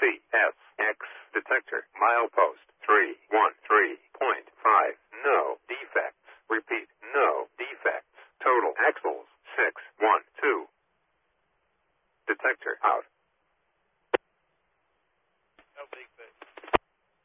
CSX detector. Milepost 313.5. No defects. Repeat, no defects. Total axles 612. Detector out. No defects.